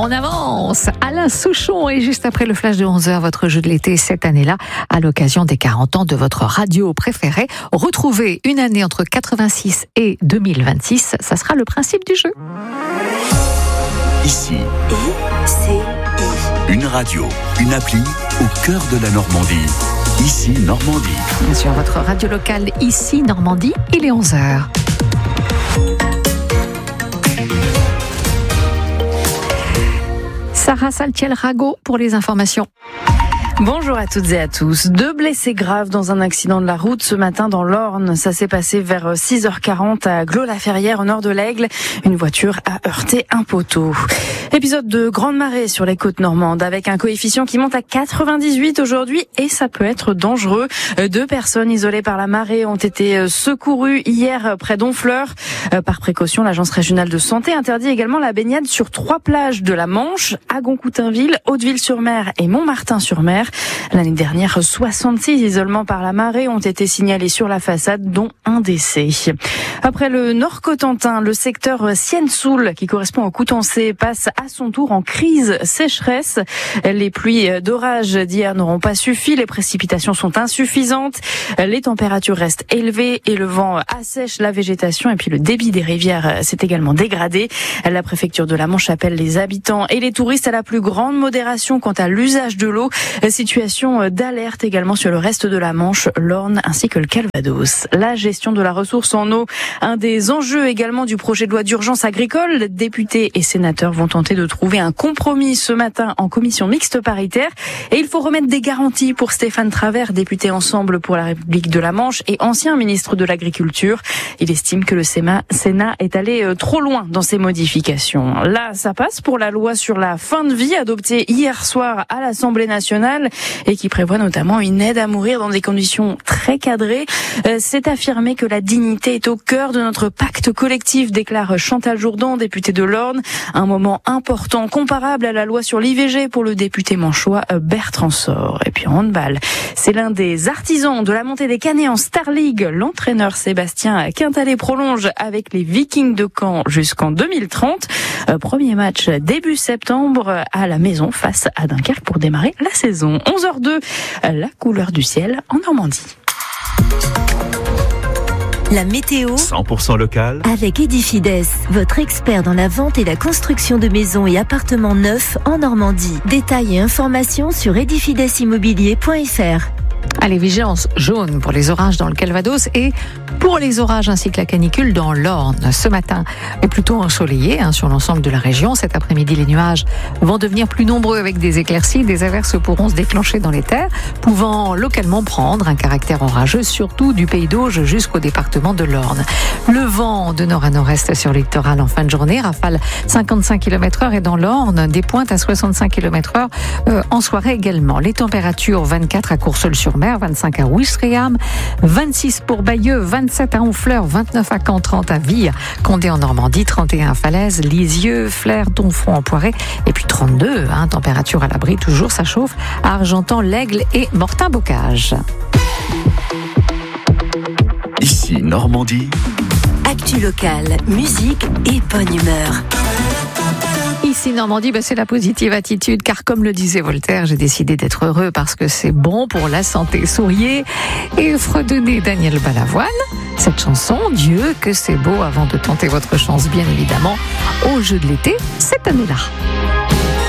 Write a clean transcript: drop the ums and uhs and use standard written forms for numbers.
On avance. Alain Souchon est juste après le flash de 11h, votre jeu de l'été cette année-là, à l'occasion des 40 ans de votre radio préférée. Retrouvez une année entre 86 et 2026, ça sera le principe du jeu. Ici, une radio, une appli au cœur de la Normandie. Ici, Normandie. Bien sûr, votre radio locale, ici, Normandie, il est 11h. Sarah Saltiel-Rago pour les informations. Bonjour à toutes et à tous. 2 blessés graves dans un accident de la route ce matin dans l'Orne. Ça s'est passé vers 6h40 à Glos-la-Ferrière au nord de l'Aigle. Une voiture a heurté un poteau. Épisode de grande marée sur les côtes normandes avec un coefficient qui monte à 98 aujourd'hui et ça peut être dangereux. 2 personnes isolées par la marée ont été secourues hier près d'Honfleur. Par précaution, l'Agence régionale de santé interdit également la baignade sur 3 plages de la Manche, Agon-Coutainville, Hauteville-sur-Mer et Montmartin-sur-Mer. L'année dernière, 66 isolements par la marée ont été signalés sur la façade, dont un décès. Après le Nord-Cotentin, le secteur Sienne-Soule, qui correspond au Coutançais, passe à son tour en crise sécheresse. Les pluies d'orage d'hier n'auront pas suffi, les précipitations sont insuffisantes, les températures restent élevées et le vent assèche la végétation et puis le débit des rivières s'est également dégradé. La préfecture de la Manche appelle les habitants et les touristes à la plus grande modération quant à l'usage de l'eau. Situation d'alerte également sur le reste de la Manche, l'Orne ainsi que le Calvados. La gestion de la ressource en eau, un des enjeux également du projet de loi d'urgence agricole. Députés et sénateurs vont tenter de trouver un compromis ce matin en commission mixte paritaire. Et il faut remettre des garanties pour Stéphane Travers, député Ensemble pour la République de la Manche et ancien ministre de l'Agriculture. Il estime que le Sénat est allé trop loin dans ses modifications. Là, ça passe pour la loi sur la fin de vie adoptée hier soir à l'Assemblée nationale et qui prévoit notamment une aide à mourir dans des conditions très cadrées. C'est affirmé que la dignité est au cœur de notre pacte collectif, déclare Chantal Jourdan, députée de l'Orne. Un moment important, comparable à la loi sur l'IVG pour le député manchois Bertrand Sor. Et puis en handball, c'est l'un des artisans de la montée des Canets en Star League. L'entraîneur Sébastien Quintalet prolonge avec les Vikings de Caen jusqu'en 2030. Premier match début septembre à la maison face à Dunkerque pour démarrer la saison. 11h02, la couleur du ciel en Normandie. La météo 100% local avec Edifides, votre expert dans la vente et la construction de maisons et appartements neufs en Normandie. Détails et informations sur edifidesimmobilier.fr. Allez, vigilance jaune pour les orages dans le Calvados et pour les orages ainsi que la canicule dans l'Orne. Ce matin est plutôt ensoleillé sur l'ensemble de la région. Cet après-midi, les nuages vont devenir plus nombreux avec des éclaircies. Des averses pourront se déclencher dans les terres, pouvant localement prendre un caractère orageux, surtout du Pays d'Auge jusqu'au département de l'Orne. Le vent de nord à nord-est sur le littoral en fin de journée, rafale 55 km/h et dans l'Orne, des pointes à 65 km/h en soirée également. Les températures 24 à Courseulles-sur-Mer, 25 à Ouistreham, 26 pour Bayeux, 27 à Honfleur, 29 à Caen, 30 à Vire, Condé en Normandie, 31 à Falaise, Lisieux, Flers, Donfront en Poiré, et puis 32, température à l'abri, toujours ça chauffe, à Argentan, l'Aigle et Mortain-Bocage. Ici, Normandie. Actu locale, musique et bonne humeur. Ici Normandie, c'est la positive attitude, car comme le disait Voltaire, j'ai décidé d'être heureux parce que c'est bon pour la santé. Souriez et fredonnez Daniel Balavoine. Cette chanson, Dieu que c'est beau, avant de tenter votre chance bien évidemment au jeu de l'été cette année-là.